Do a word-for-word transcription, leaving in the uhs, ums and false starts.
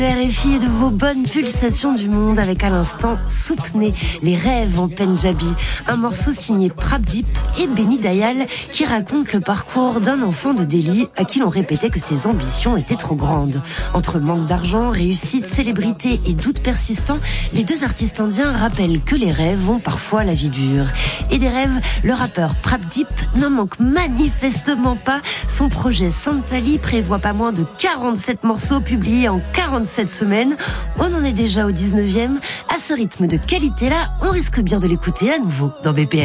R F I et de vos bonnes pulsations du monde avec à l'instant Soupné, les rêves en Pendjabi, un morceau signé Prabdeep et Benny Dayal qui raconte le parcours d'un enfant de Delhi à qui l'on répétait que ses ambitions étaient trop grandes. Entre manque d'argent, réussite, célébrité et doutes persistants, les deux artistes indiens rappellent que les rêves ont parfois la vie dure. Et des rêves, le rappeur Prabdeep n'en manque manifestement pas. Son projet Santali prévoit pas moins de quarante-sept morceaux publiés en quarante-sept semaines. On en est déjà au dix-neuvième. À ce rythme de qualité-là, on risque bien de l'écouter à nouveau dans B P M.